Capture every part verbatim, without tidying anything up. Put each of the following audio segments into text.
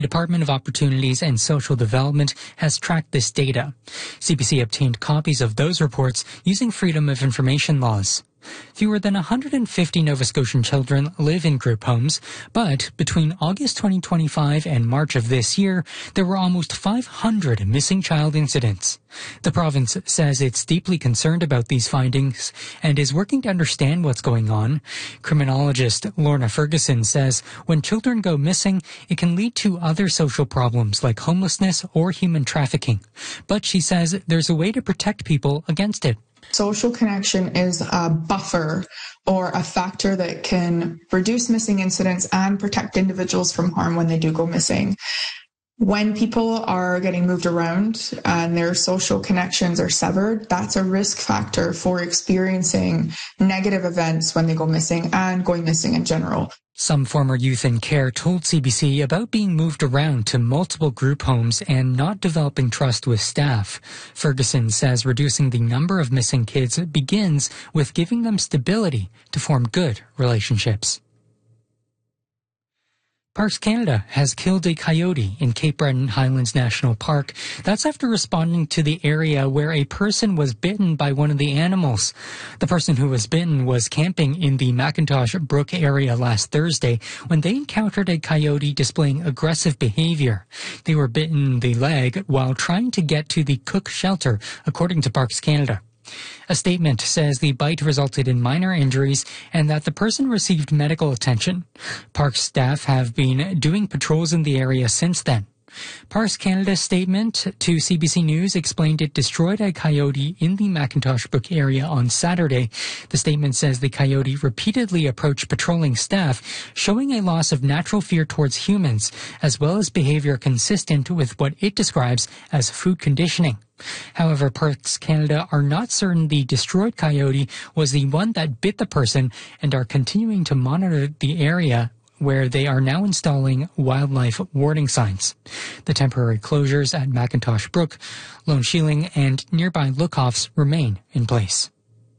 The Department of Opportunities and Social Development has tracked this data. C B C obtained copies of those reports using Freedom of Information laws. Fewer than one hundred fifty Nova Scotian children live in group homes, but between August twenty twenty-five and March of this year, there were almost five hundred missing child incidents. The province says it's deeply concerned about these findings and is working to understand what's going on. Criminologist Lorna Ferguson says when children go missing, it can lead to other social problems like homelessness or human trafficking. But she says there's a way to protect people against it. Social connection is a buffer or a factor that can reduce missing incidents and protect individuals from harm when they do go missing. When people are getting moved around and their social connections are severed, that's a risk factor for experiencing negative events when they go missing and going missing in general. Some former youth in care told C B C about being moved around to multiple group homes and not developing trust with staff. Ferguson says reducing the number of missing kids begins with giving them stability to form good relationships. Parks Canada has killed a coyote in Cape Breton Highlands National Park. That's after responding to the area where a person was bitten by one of the animals. The person who was bitten was camping in the Macintosh Brook area last Thursday when they encountered a coyote displaying aggressive behavior. They were bitten in the leg while trying to get to the Cook shelter, according to Parks Canada. A statement says the bite resulted in minor injuries and that the person received medical attention. Parks staff have been doing patrols in the area since then. Parks Canada's statement to C B C News explained it destroyed a coyote in the Macintosh Brook area on Saturday. The statement says the coyote repeatedly approached patrolling staff, showing a loss of natural fear towards humans, as well as behavior consistent with what it describes as food conditioning. However, Parks Canada are not certain the destroyed coyote was the one that bit the person and are continuing to monitor the area, where they are now installing wildlife warning signs. The temporary closures at Macintosh Brook, Lone Shieling, and nearby Lookoffs remain in place.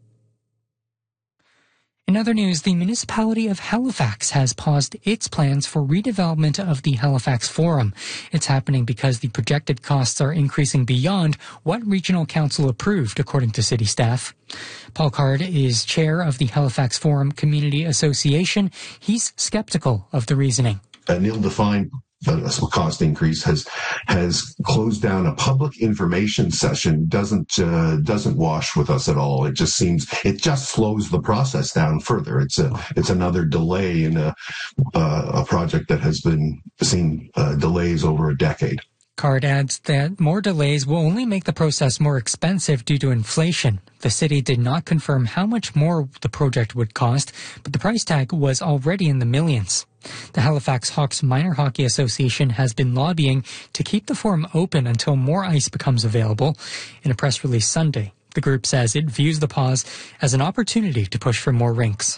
In other news, the municipality of Halifax has paused its plans for redevelopment of the Halifax Forum. It's happening because the projected costs are increasing beyond what Regional Council approved, according to city staff. Paul Card is chair of the Halifax Forum Community Association. He's skeptical of the reasoning. An ill-defined cost increase has has closed down a public information session. Doesn't uh, doesn't wash with us at all. It just seems it just slows the process down further. It's a it's another delay in a uh, a project that has been seen uh, delays over a decade. Card adds that more delays will only make the process more expensive due to inflation. The city did not confirm how much more the project would cost, but the price tag was already in the millions. The Halifax Hawks Minor Hockey Association has been lobbying to keep the forum open until more ice becomes available. In a press release Sunday, the group says it views the pause as an opportunity to push for more rinks.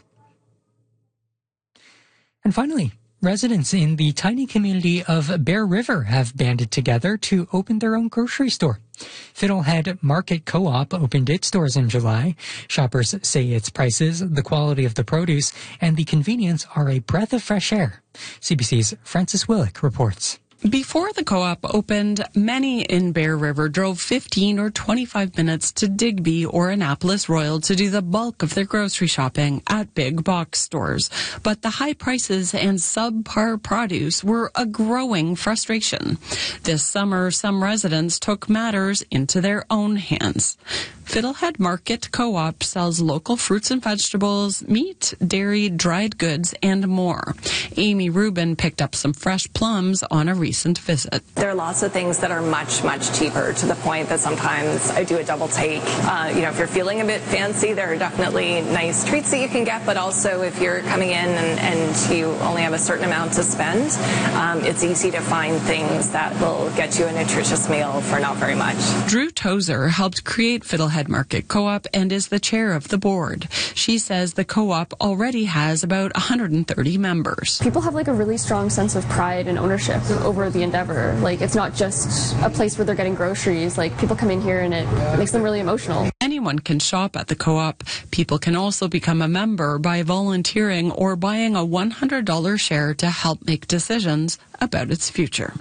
And finally, residents in the tiny community of Bear River have banded together to open their own grocery store. Fiddlehead Market Co-op opened its doors in July. Shoppers say its prices, the quality of the produce, and the convenience are a breath of fresh air. C B C's Francis Willick reports. Before the co-op opened, many in Bear River drove fifteen or twenty-five minutes to Digby or Annapolis Royal to do the bulk of their grocery shopping at big box stores. But the high prices and subpar produce were a growing frustration. This summer, some residents took matters into their own hands. Fiddlehead Market Co-op sells local fruits and vegetables, meat, dairy, dried goods, and more. Amy Rubin picked up some fresh plums on a recent visit. There are lots of things that are much, much cheaper, to the point that sometimes I do a double take. Uh, you know, if you're feeling a bit fancy, there are definitely nice treats that you can get, but also if you're coming in and, and you only have a certain amount to spend, um, it's easy to find things that will get you a nutritious meal for not very much. Drew Tozer helped create Fiddlehead Market Co-op and is the chair of the board. She says the co-op already has about one hundred thirty members. People have like a really strong sense of pride and ownership over the endeavor. Like, it's not just a place where they're getting groceries. Like, people come in here and it makes them really emotional. Anyone can shop at the co-op. People can also become a member by volunteering or buying a one hundred dollars share to help make decisions about its future.